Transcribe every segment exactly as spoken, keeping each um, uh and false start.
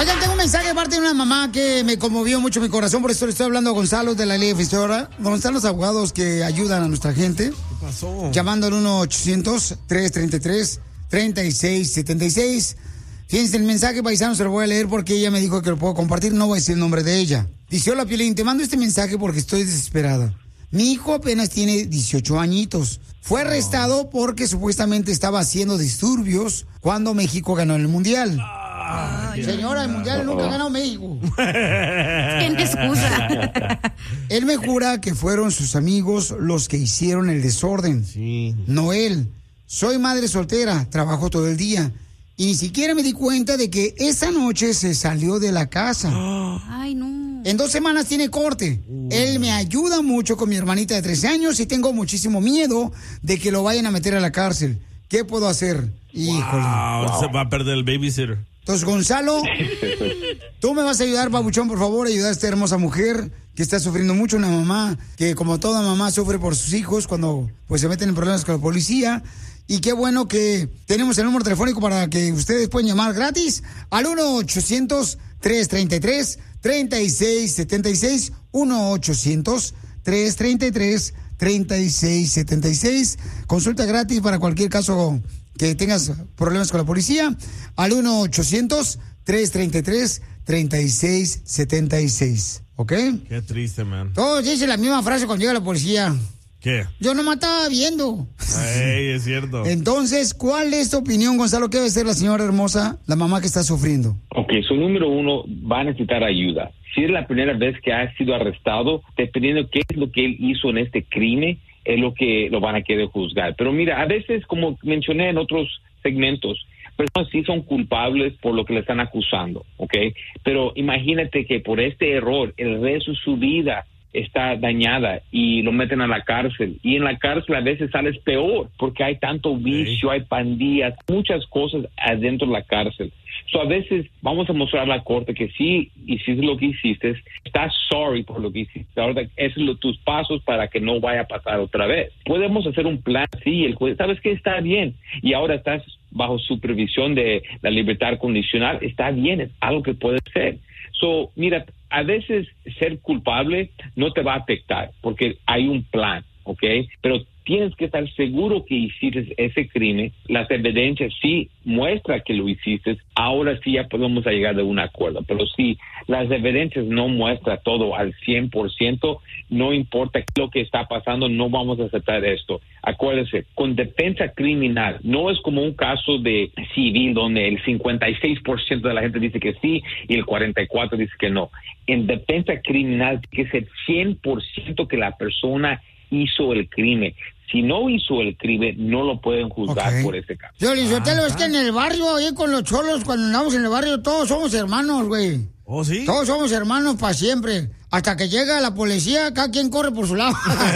Oigan, tengo un mensaje de parte de una mamá que me conmovió mucho mi corazón, por eso le estoy hablando a Gonzalo de la Ley Defensora, donde están los abogados que ayudan a nuestra gente. ¿Qué pasó? Llamando al uno ochocientos, trescientos treinta y tres, treinta y seis setenta y seis. Fíjense, el mensaje, paisano, se lo voy a leer porque ella me dijo que lo puedo compartir, no voy a decir el nombre de ella. Dice: hola, Piolín, te mando este mensaje porque estoy desesperada. Mi hijo apenas tiene dieciocho añitos. Fue arrestado porque supuestamente estaba haciendo disturbios cuando México ganó el Mundial. Ay, señora, el Mundial nunca ha ganado México. Tiene excusa. Él me jura que fueron sus amigos los que hicieron el desorden. Sí. No él. Soy madre soltera, trabajo todo el día. Y ni siquiera me di cuenta de que esa noche se salió de la casa. Ay, no. En dos semanas tiene corte. Uh. Él me ayuda mucho con mi hermanita de trece años y tengo muchísimo miedo de que lo vayan a meter a la cárcel. ¿Qué puedo hacer? Híjole. Wow, wow. Se va a perder el babysitter. Entonces, Gonzalo, tú me vas a ayudar, babuchón, por favor, ayudar a esta hermosa mujer que está sufriendo mucho, una mamá que, como toda mamá, sufre por sus hijos cuando pues se meten en problemas con la policía. Y qué bueno que tenemos el número telefónico para que ustedes puedan llamar gratis al uno ochocientos, trescientos treinta y tres, treinta y seis setenta y seis, uno ochocientos, trescientos treinta y tres, treinta y seis setenta y seis. Consulta gratis para cualquier caso que tengas problemas con la policía al uno ochocientos, trescientos treinta y tres, treinta y seis setenta y seis. ¿Ok? Qué triste, man. Todos dicen la misma frase cuando llega la policía. ¿Qué? Yo no me estaba viendo. Ay, es cierto. Entonces, ¿cuál es tu opinión, Gonzalo? ¿Qué debe ser la señora hermosa, la mamá que está sufriendo? Ok, su número uno va a necesitar ayuda. Si es la primera vez que ha sido arrestado, dependiendo qué es lo que él hizo en este crimen, es lo que lo van a querer juzgar. Pero mira, a veces, como mencioné en otros segmentos, personas sí son culpables por lo que le están acusando, ¿ok? Pero imagínate que por este error, el resto de su vida está dañada y lo meten a la cárcel. Y en la cárcel a veces sales peor porque hay tanto vicio, hay pandillas, muchas cosas adentro de la cárcel. So, a veces vamos a mostrar a la corte que sí hiciste lo que hiciste, estás sorry por lo que hiciste. Ahora, esos son tus pasos para que no vaya a pasar otra vez. Podemos hacer un plan, sí, el juez, ¿sabes qué? Está bien. Y ahora estás bajo supervisión de la libertad condicional, está bien, es algo que puede ser. So, mira, a veces ser culpable no te va a afectar porque hay un plan, ¿ok? Pero tienes que estar seguro que hiciste ese crimen. Las evidencias sí muestran que lo hiciste. Ahora sí ya podemos llegar a un acuerdo. Pero si las evidencias no muestran todo al cien por ciento, no importa lo que está pasando, no vamos a aceptar esto. Acuérdese, con defensa criminal, no es como un caso de civil donde el cincuenta y seis por ciento de la gente dice que sí y el cuarenta y cuatro por ciento dice que no. En defensa criminal, que es el cien por ciento que la persona hizo el crimen. Si no hizo el crimen, no lo pueden juzgar okay. por ese caso. Yo, Lizotelo, ah, es que en el barrio, ahí con los cholos, cuando andamos en el barrio, todos somos hermanos, güey. ¿Oh, sí? Todos somos hermanos para siempre. Hasta que llega la policía, cada quien corre por su lado.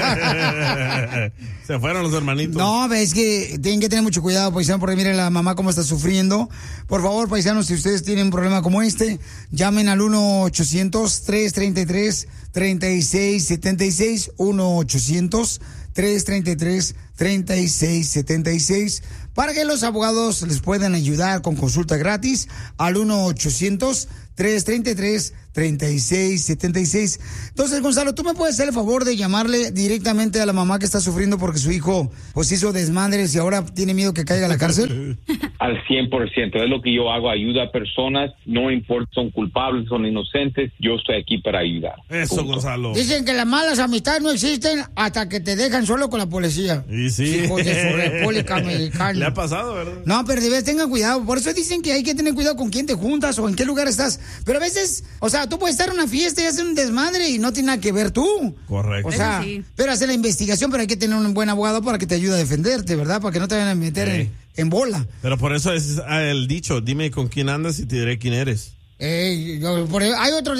Se fueron los hermanitos. No, es que tienen que tener mucho cuidado, paisano, porque miren la mamá cómo está sufriendo. Por favor, paisanos, si ustedes tienen un problema como este, llamen al uno ochocientos, trescientos treinta y tres, treinta y seis setenta y seis, uno ochocientos, trescientos treinta y tres, treinta y seis setenta y seis, para que los abogados les puedan ayudar con consulta gratis al uno ochocientos, trescientos treinta y tres, treinta y seis setenta y seis. Entonces, Gonzalo, ¿tú me puedes hacer el favor de llamarle directamente a la mamá que está sufriendo porque su hijo pues hizo desmadres y ahora tiene miedo que caiga a la cárcel? Al cien por ciento, es lo que yo hago, ayuda a personas, no importa, son culpables, son inocentes, yo estoy aquí para ayudar. Eso, punto. Gonzalo. Dicen que las malas amistades no existen hasta que te dejan solo con la policía. Y sí. Hijos de su República Mexicana. Le ha pasado, ¿verdad? No, pero de vez tengan cuidado, por eso dicen que hay que tener cuidado con quién te juntas o en qué lugar estás. Pero a veces, o sea, tú puedes estar en una fiesta y hacer un desmadre y no tiene nada que ver tú. Correcto. O sea, sí. Pero hacer la investigación, pero hay que tener un buen abogado para que te ayude a defenderte, ¿verdad? Para que no te vayan a meter hey. en, en bola. Pero por eso es el dicho, dime con quién andas y te diré quién eres. Eh, yo, por, hay otro